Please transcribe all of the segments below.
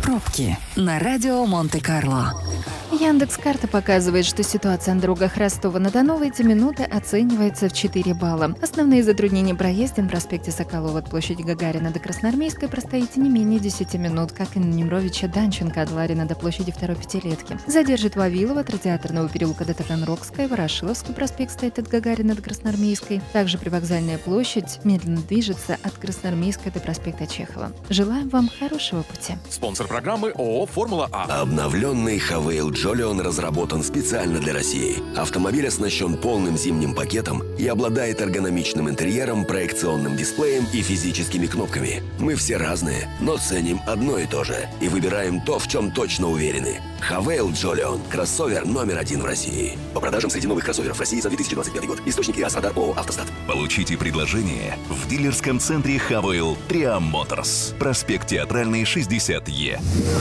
Пробки на радио Монте-Карло. Яндекс.Карта показывает, что ситуация на дорогах Ростова-на-Дону в эти минуты оценивается в 4 балла. Основные затруднения проезда на проспекте Соколова от площади Гагарина до Красноармейской простоите не менее 10 минут, как и на Немировича-Данченко от Ларина до площади Второй Пятилетки. Задержит Вавилова от Радиаторного переулка до Таганрогской, Ворошиловский проспект стоит от Гагарина до Красноармейской. Также Привокзальная площадь медленно движется от Красноармейской до проспекта Чехова. Желаем вам хорошего пути. Спонсор программы ООО «Формула А». Обновленный Хавейл Джолион разработан специально для России. Автомобиль оснащен полным зимним пакетом и обладает эргономичным интерьером, проекционным дисплеем и физическими кнопками. Мы все разные, но ценим одно и то же. И выбираем то, в чем точно уверены. Хавейл Джолион – кроссовер номер 1 в России. По продажам среди новых кроссоверов в России за 2025 год. Источник ИАС-Радар ООО «Автостат». Получите предложение в дилерском центре Хавейл Триам Моторс. Проспект Театральный, 60Е.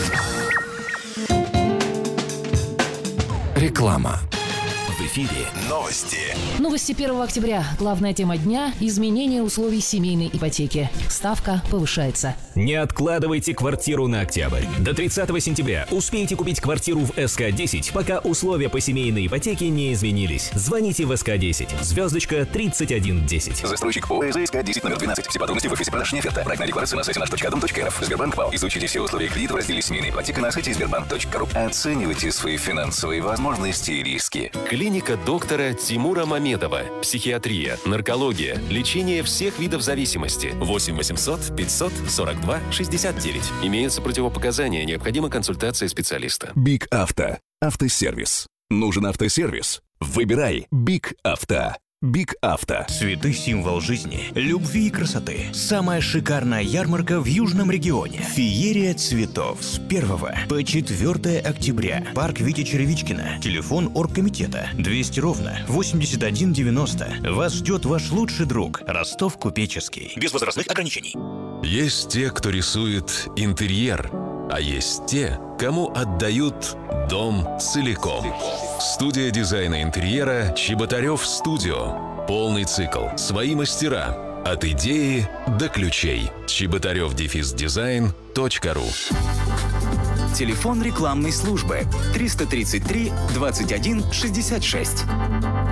Реклама. В эфире новости. Новости 1 октября. Главная тема дня – изменение условий семейной ипотеки. Ставка повышается. Не откладывайте квартиру на октябрь. До 30 сентября успейте купить квартиру в СК-10, пока условия по семейной ипотеке не изменились. Звоните в СК-10, звездочка 3110. Застройщик ПО СК-10 номер 12. Все подробности в офисе продаж «Неферта». Проектная декларация на сайте наш.дом.рф. Сбербанк ПАО. Изучите все условия кредита в разделе «Семейная ипотека» на сайте сбербанк.ру. Оценивайте свои финансовые возможности и риски. Клиника доктора Тимура Мамедова. Психиатрия, наркология, лечение всех видов зависимости. 8 800 542 69. Имеются противопоказания, необходима консультация специалиста. Биг Авто. Автосервис. Нужен автосервис? Выбирай Биг Авто. Биг Авто. Святый символ жизни, любви и красоты. Самая шикарная ярмарка в Южном регионе. Феерия цветов. С 1 по 4 октября. Парк Вити Черевичкина. Телефон оргкомитета 200 ровно 81 90. Вас ждет ваш лучший друг. Ростов Купеческий. Без возрастных ограничений. Есть те, кто рисует интерьер, а есть те, кому отдают дом целиком. Студия дизайна интерьера «Чеботарев Студио». Полный цикл. Свои мастера. От идеи до ключей. чеботарев-дизайн.ру. Телефон рекламной службы 333 21 66.